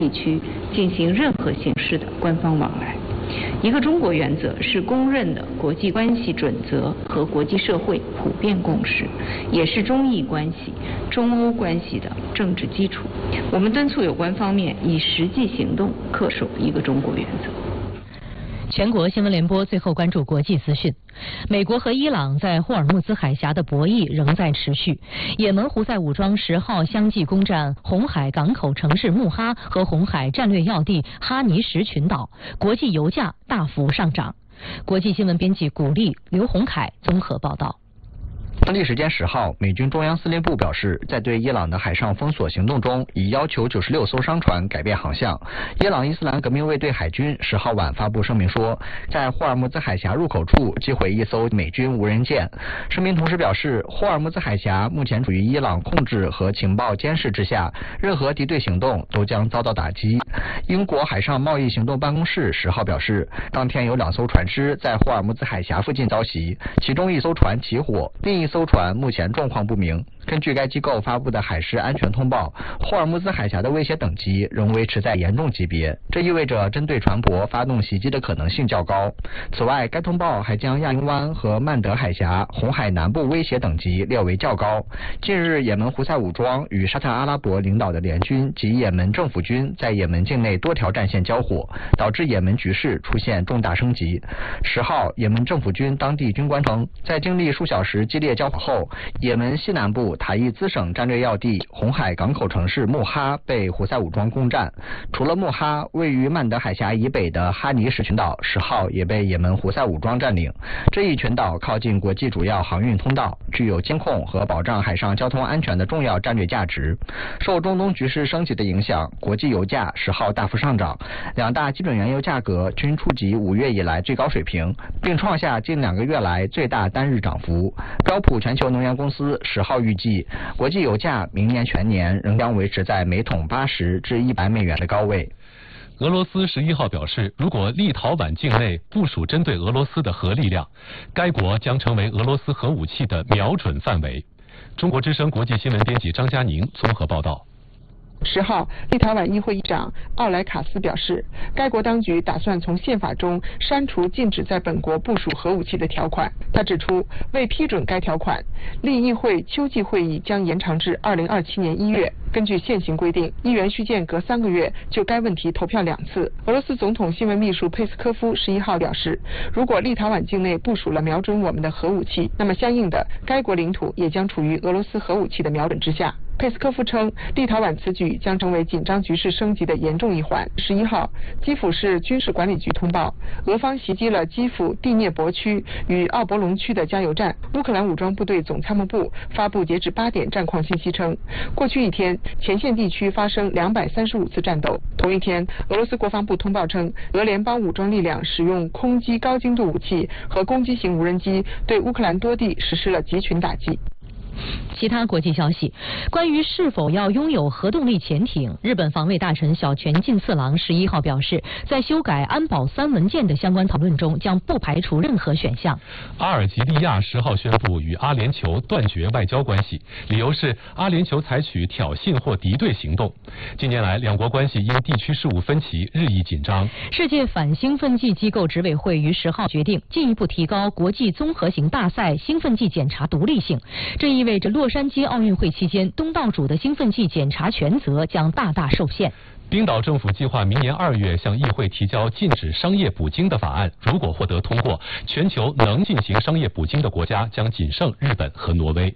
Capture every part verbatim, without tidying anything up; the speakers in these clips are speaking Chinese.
地区进行任何形式的官方往来。一个中国原则是公认的国际关系准则和国际社会普遍共识，也是中意关系、中欧关系的政治基础。我们敦促有关方面以实际行动恪守一个中国原则。 全国新闻联播最后关注国际资讯。美国和伊朗在霍尔木兹海峡的博弈仍在持续。也门胡塞武装十号相继攻占红海港口城市穆哈和红海战略要地哈尼什群岛，国际油价大幅上涨。国际新闻编辑古丽、刘洪凯综合报道。 当地时间十号，美军中央司令部表示，在对伊朗的海上封锁行动中，已要求九十六艘商船改变航向。伊朗伊斯兰革命卫队海军十号晚发布声明说，在霍尔木兹海峡入口处击毁一艘美军无人舰。声明同时表示，霍尔木兹海峡目前处于伊朗控制和情报监视之下，任何敌对行动都将遭到打击。英国海上贸易行动办公室十号表示，当天有两艘船只在霍尔木兹海峡附近遭袭，其中一艘船起火，另一艘船目前状况不明。根据该机构发布的海事安全通报，霍尔木兹海峡的威胁等级仍维持在严重级别，这意味着针对船舶发动袭击的可能性较高。此外，该通报还将亚丁湾和曼德海峡、红海南部威胁等级列为较高。近日，也门胡塞武装与沙特阿拉伯领导的联军及也门政府军在也门境内多条战线交火，导致也门局势出现重大升级。十号，也门政府军当地军官称，在经历数小时激烈交火后，也门西南部塔伊兹省战略要地红海港口城市穆哈被胡塞武装攻占。除了穆哈，位于曼德海峡以北的哈尼什群岛十号也被也门胡塞武装占领。这一群岛靠近国际主要航运通道，具有监控和保障海上交通安全的重要战略价值。受中东局势升级的影响，国际油价十号大幅上涨，两大基准原油价格均触及五月以来最高水平，并创下近两个月来最大单日涨幅。标普全球能源公司十号预计，国际油价明年全年仍将维持在每桶八十至一百美元的高位。 俄罗斯十一号表示，如果立陶宛境内部署针对俄罗斯的核力量，该国将成为俄罗斯核武器的瞄准范围。中国之声国际新闻编辑张佳宁综合报道。 十号，立陶宛议会议长奥莱卡斯表示，该国当局打算从宪法中删除禁止在本国部署核武器的条款。他指出，为批准该条款，立议会秋季会议将延长至二零二七年一月。根据现行规定，议员需间隔三个月就该问题投票两次。俄罗斯总统新闻秘书佩斯科夫十一号表示，如果立陶宛境内部署了瞄准我们的核武器，那么相应的，该国领土也将处于俄罗斯核武器的瞄准之下。佩斯科夫称，立陶宛此举将成为紧张局势升级的严重一环。十一号，基辅市军事管理局通报，俄方袭击了基辅第聂伯区与奥博隆区的加油站。乌克兰武装部队总参谋部发布截至八点战况信息称，过去一天前线地区发生两百三十五次战斗。同一天，俄罗斯国防部通报称，俄联邦武装力量使用空击高精度武器和攻击型无人机对乌克兰多地实施了集群打击。 其他国际消息，关于是否要拥有核动力潜艇，日本防卫大臣小泉进次郎十一号表示，在修改安保三文件的相关讨论中，将不排除任何选项。 阿尔及利亚十号宣布与阿联酋断绝外交关系，理由是阿联酋采取挑衅或敌对行动。近年来，两国关系因地区事务分歧日益紧张。 世界反兴奋剂机构执委会于十号决定进一步提高国际综合型大赛兴奋剂检查独立性，这意味着洛杉矶奥运会期间东道主的兴奋剂检查权责将大大受限。 冰岛政府计划明年二月向议会提交禁止商业捕鲸的法案，如果获得通过，全球能进行商业捕鲸的国家将仅剩日本和挪威。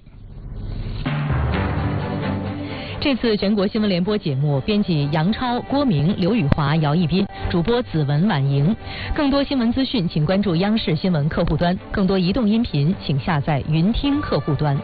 这次全国新闻联播节目，编辑杨超、郭明、刘宇华、姚一斌，主播子文、婉莹。更多新闻资讯，请关注央视新闻客户端；更多移动音频，请下载云听客户端。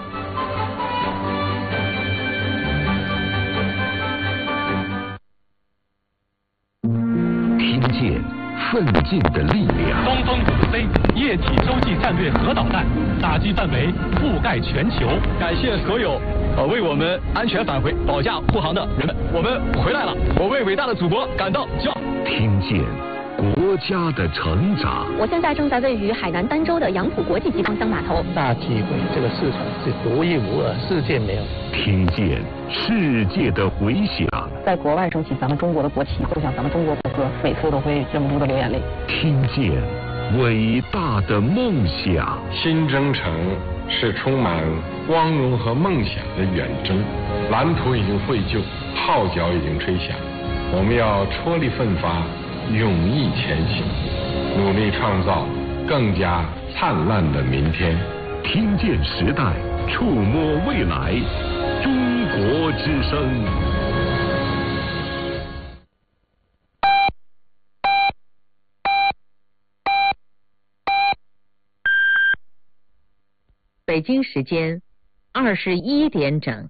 听见奋进的力量。 东风五 C 液体洲际战略核导弹打击范围覆盖全球。 感谢所有呃为我们安全返回、保驾护航的人们，我们回来了，我为伟大的祖国感到骄傲。 听见国家的成长。 我现在正在位于海南儋州的杨浦国际集装箱码头。 大机会，这个市场是独一无二，世界没有。 听见世界的回响。 在国外升起咱们中国的国旗，奏响咱们中国国歌，每次都会忍不住的流眼泪。 听见伟大的梦想。 新征程是充满光荣和梦想的远征，蓝图已经绘就，号角已经吹响，我们要踔厉奋发，勇毅前行，努力创造更加灿烂的明天。 听见时代，触摸未来，中国之声。 北京时间二十一点整。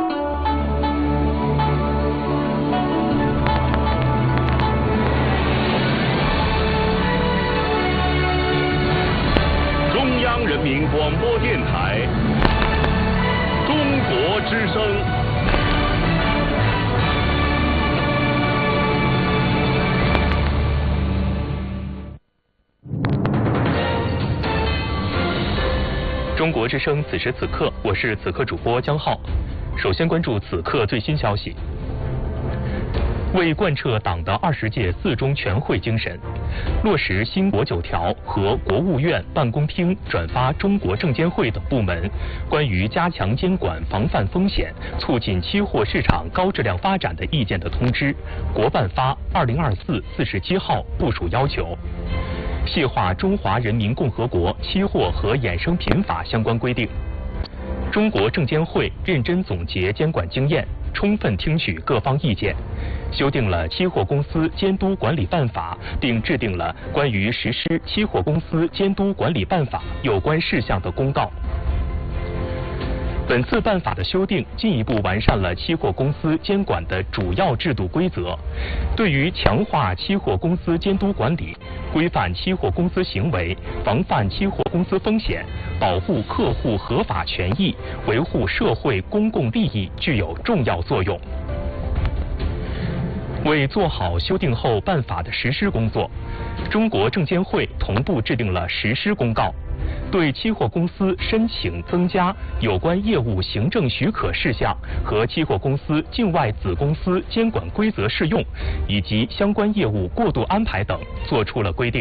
中央人民广播电台，中国之声。 中国之声，此时此刻，我是此刻主播江浩。首先关注此刻最新消息。为贯彻党的二十届四中全会精神，落实新国九条和国务院办公厅转发中国证监会等部门关于加强监管防范风险、促进期货市场高质量发展的意见的通知（国办发二零二四四十七号）部署要求，细化《中华人民共和国期货和衍生品法》相关规定。中国证监会认真总结监管经验，充分听取各方意见，修订了《期货公司监督管理办法》，并制定了关于实施《期货公司监督管理办法》有关事项的公告。本次办法的修订进一步完善了期货公司监管的主要制度规则，对于强化期货公司监督管理、规范期货公司行为、防范期货公司风险、保护客户合法权益、维护社会公共利益具有重要作用。为做好修订后办法的实施工作，中国证监会同步制定了实施公告，对期货公司申请增加有关业务行政许可事项和期货公司境外子公司监管规则适用以及相关业务过渡安排等作出了规定。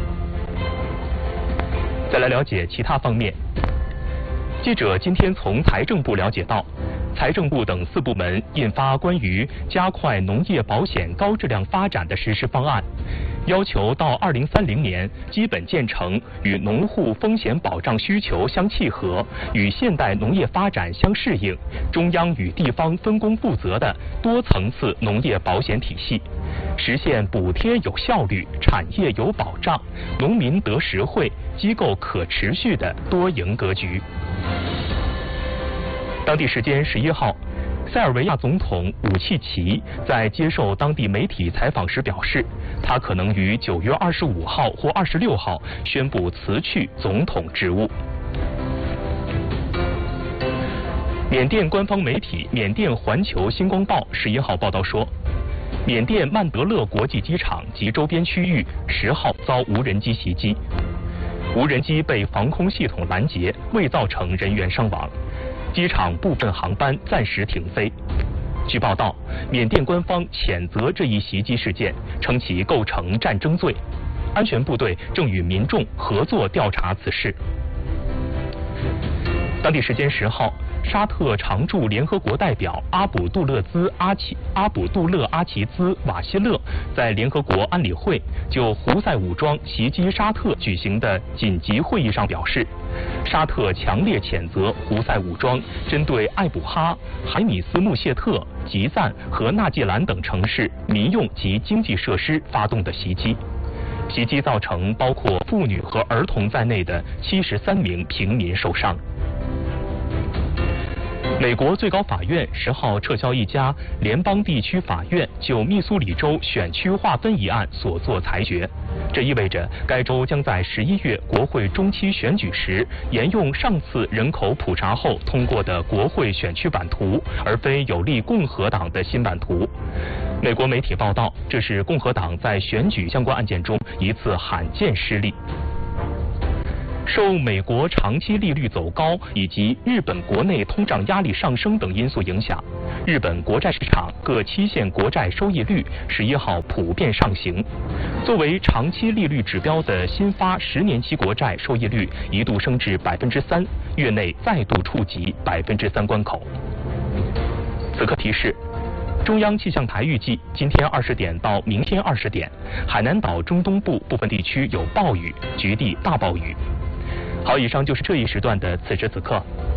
再来了解其他方面。记者今天从财政部了解到，财政部等四部门印发关于加快农业保险高质量发展的实施方案，要求到二零三零年基本建成与农户风险保障需求相契合、与现代农业发展相适应、中央与地方分工负责的多层次农业保险体系，实现补贴有效率、产业有保障、农民得实惠、机构可持续的多赢格局。当地时间十一号，塞尔维亚总统武契奇在接受当地媒体采访时表示，他可能于九月二十五号或二十六号宣布辞去总统职务。缅甸官方媒体缅甸环球星光报十一号报道说，缅甸曼德勒国际机场及周边区域十号遭无人机袭击，无人机被防空系统拦截，未造成人员伤亡。机场部分航班暂时停飞。据报道，缅甸官方谴责这一袭击事件，称其构成战争罪。安全部队正与民众合作调查此事。当地时间十号，沙特常驻联合国代表阿卜杜勒兹阿奇阿卜杜勒阿齐兹瓦希勒在联合国安理会就胡塞武装袭击沙特举行的紧急会议上表示，沙特强烈谴责胡塞武装针对艾卜哈、海米斯穆谢特、吉赞和纳季兰等城市民用及经济设施发动的袭击。袭击造成包括妇女和儿童在内的七十三名平民受伤。美国最高法院十号撤销一家联邦地区法院就密苏里州选区划分一案所作裁决，这意味着该州将在十一月国会中期选举时沿用上次人口普查后通过的国会选区版图，而非有利共和党的新版图。美国媒体报道，这是共和党在选举相关案件中一次罕见失利。 受美国长期利率走高以及日本国内通胀压力上升等因素影响，日本国债市场各期限国债收益率十一号普遍上行。作为长期利率指标的新发十年期国债收益率一度升至百分之三，月内再度触及百分之三关口。此刻提示。中央气象台预计，今天二十点到明天二十点，海南岛中东部部分地区有暴雨，局地大暴雨。好，以上就是这一时段的此时此刻。